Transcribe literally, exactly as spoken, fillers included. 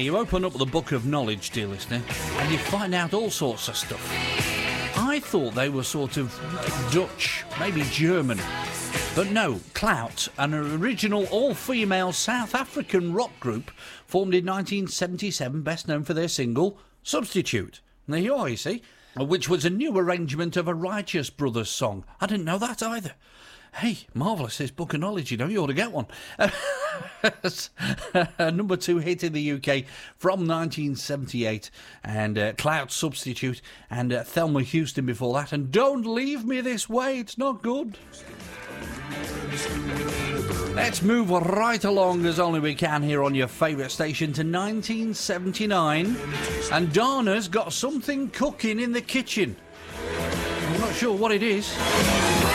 you open up the book of knowledge, dear listener, and you find out all sorts of stuff. I thought they were sort of Dutch, maybe German. But no, Clout, an original all-female South African rock group formed in nineteen seventy-seven, best known for their single, Substitute. There you are, you see, which was a new arrangement of a Righteous Brothers song. I didn't know that either. Hey, marvellous, this book of knowledge, you know, you ought to get one. Number two hit in the U K from nineteen seventy-eight, and uh, Clout Substitute, and uh, Thelma Houston before that, and Don't Leave Me This Way, it's not good. Let's move right along as only we can here on your favourite station to nineteen seventy-nine, and Dana's got something cooking in the kitchen. I'm not sure what it is.